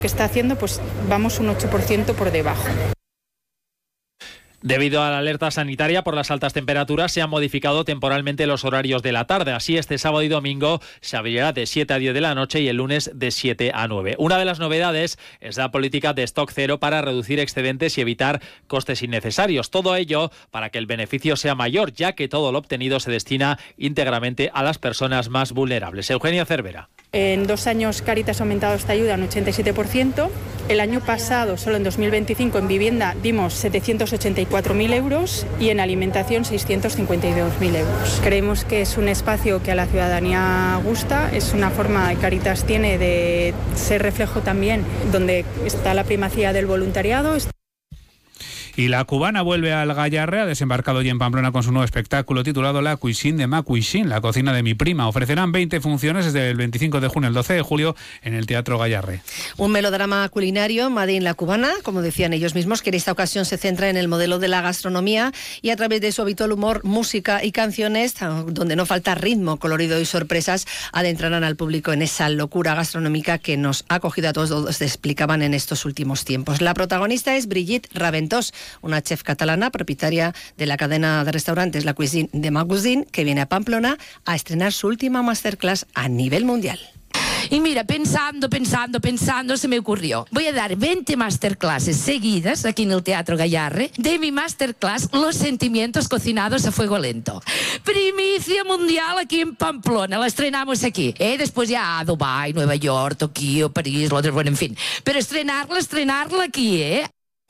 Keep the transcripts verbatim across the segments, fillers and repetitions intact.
que está haciendo, pues vamos un ocho por ciento por debajo. Debido a la alerta sanitaria por las altas temperaturas, se han modificado temporalmente los horarios de la tarde. Así, este sábado y domingo se abrirá de siete a diez de la noche y el lunes de siete a nueve. Una de las novedades es la política de stock cero para reducir excedentes y evitar costes innecesarios. Todo ello para que el beneficio sea mayor, ya que todo lo obtenido se destina íntegramente a las personas más vulnerables. Eugenia Cervera. En dos años Cáritas ha aumentado esta ayuda un ochenta y siete por ciento. El año pasado, solo en dos mil veinticinco, en vivienda dimos setecientos ochenta y cuatro mil euros y en alimentación seiscientos cincuenta y dos mil euros. Creemos que es un espacio que a la ciudadanía gusta, es una forma que Cáritas tiene de ser reflejo también donde está la primacía del voluntariado. Y la cubana vuelve al Gayarre, ha desembarcado hoy en Pamplona con su nuevo espectáculo titulado La Cuisine de Ma Cuisine, la cocina de mi prima. Ofrecerán veinte funciones desde el veinticinco de junio al doce de julio en el Teatro Gayarre. Un melodrama culinario, Made in La Cubana, como decían ellos mismos, que en esta ocasión se centra en el modelo de la gastronomía y a través de su habitual humor, música y canciones, donde no falta ritmo, colorido y sorpresas, adentrarán al público en esa locura gastronómica que nos ha cogido a todos, se explicaban en estos últimos tiempos. La protagonista es Brigitte Raventós, una chef catalana, propietaria de la cadena de restaurantes La Cuisine de Ma Cuisine, que viene a Pamplona a estrenar su última masterclass a nivel mundial. Y mira, pensando, pensando, pensando, se me ocurrió. Voy a dar veinte masterclasses seguidas aquí en el Teatro Gayarre de mi masterclass Los sentimientos cocinados a fuego lento. Primicia mundial aquí en Pamplona, la estrenamos aquí. ¿eh? Después ya a Dubái, Nueva York, Tokio, París, Londres, bueno, en fin. Pero estrenarla, estrenarla aquí, ¿eh?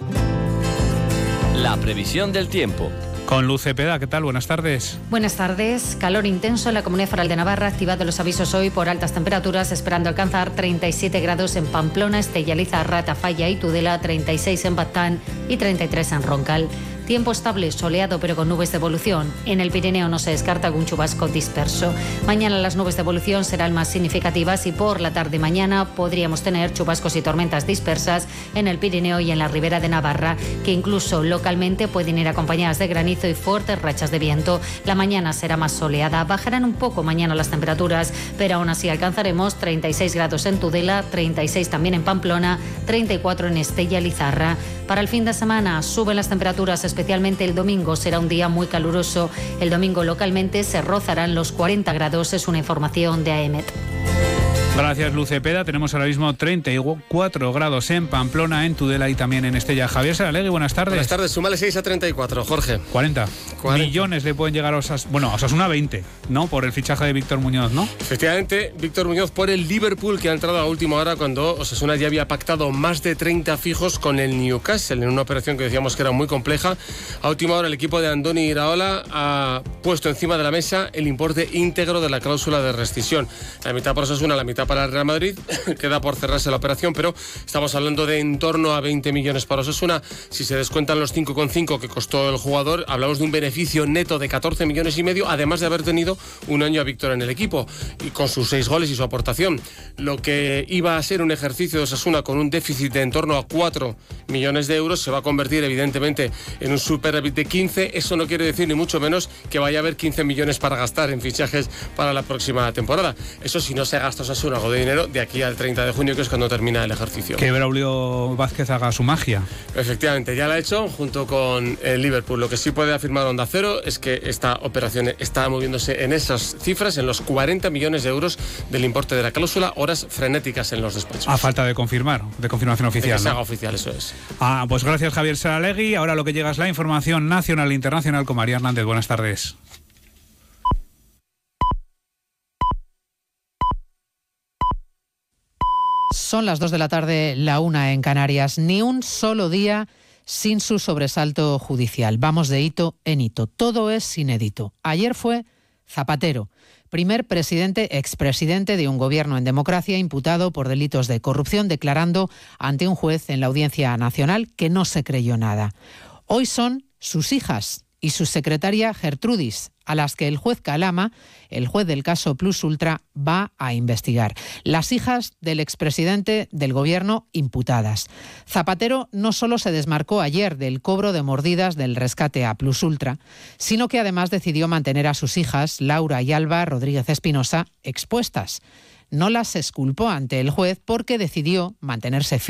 La previsión del tiempo. Con Luz Cepeda, ¿qué tal? Buenas tardes. Buenas tardes. Calor intenso en la Comunidad Foral de Navarra, activado los avisos hoy por altas temperaturas, esperando alcanzar treinta y siete grados en Pamplona, Estella, Lizarra, Tafalla y Tudela, treinta y seis en Baztán y treinta y tres en Roncal. Tiempo estable, soleado pero con nubes de evolución. En el Pirineo no se descarta algún chubasco disperso. Mañana las nubes de evolución serán más significativas y por la tarde mañana podríamos tener chubascos y tormentas dispersas en el Pirineo y en la Ribera de Navarra, que incluso localmente pueden ir acompañadas de granizo y fuertes rachas de viento. La mañana será más soleada. Bajarán un poco mañana las temperaturas, pero aún así alcanzaremos treinta y seis grados en Tudela, treinta y seis también en Pamplona, treinta y cuatro en Estella, Lizarra. Para el fin de semana suben las temperaturas, especialmente el domingo será un día muy caluroso. El domingo localmente se rozarán los cuarenta grados, es una información de AEMET. Gracias, Luz Cepeda. Tenemos ahora mismo treinta y cuatro grados en Pamplona, en Tudela y también en Estella. Javier Saralegui, buenas tardes. Buenas tardes, súmale seis a treinta y cuatro, Jorge. cuarenta. cuarenta. Millones le pueden llegar a Osasuna, bueno, a Osasuna veinte, ¿no? Por el fichaje de Víctor Muñoz, ¿no? Efectivamente, Víctor Muñoz por el Liverpool, que ha entrado a última hora cuando Osasuna ya había pactado más de treinta fijos con el Newcastle, en una operación que decíamos que era muy compleja. A última hora el equipo de Andoni Iraola ha puesto encima de la mesa el importe íntegro de la cláusula de rescisión. La mitad para Osasuna, la mitad para el Real Madrid. Queda por cerrarse la operación, pero estamos hablando de en torno a veinte millones para Osasuna. Si se descuentan los cinco coma cinco que costó el jugador, hablamos de un beneficio neto de catorce millones y medio, además de haber tenido un año a Víctor en el equipo y con sus seis goles y su aportación. Lo que iba a ser un ejercicio de Osasuna con un déficit de en torno a cuatro millones de euros se va a convertir evidentemente en un superávit de quince. Eso no quiere decir ni mucho menos que vaya a haber quince millones para gastar en fichajes para la próxima temporada. Eso si no se gasta Osasuna algo de dinero de aquí al treinta de junio, que es cuando termina el ejercicio. Que Braulio Vázquez haga su magia. Efectivamente, ya la ha hecho junto con el Liverpool. Lo que sí puede afirmar Onda Cero es que esta operación está moviéndose en esas cifras, en los cuarenta millones de euros del importe de la cláusula, horas frenéticas en los despachos. A falta de confirmar, de confirmación oficial. De que se ¿no? haga oficial, eso es. Ah, pues gracias, Javier Saralegui. Ahora lo que llega es la información nacional e internacional con María Hernández. Buenas tardes. Son las dos de la tarde, la una en Canarias. Ni un solo día sin su sobresalto judicial. Vamos de hito en hito. Todo es inédito. Ayer fue Zapatero, primer presidente, expresidente de un gobierno en democracia, imputado por delitos de corrupción, declarando ante un juez en la Audiencia Nacional que no se creyó nada. Hoy son sus hijas y su secretaria Gertrudis, a las que el juez Calama, el juez del caso Plus Ultra, va a investigar. Las hijas del expresidente del gobierno imputadas. Zapatero no solo se desmarcó ayer del cobro de mordidas del rescate a Plus Ultra, sino que además decidió mantener a sus hijas, Laura y Alba Rodríguez Espinosa, expuestas. no las exculpó ante el juez porque decidió mantenerse firme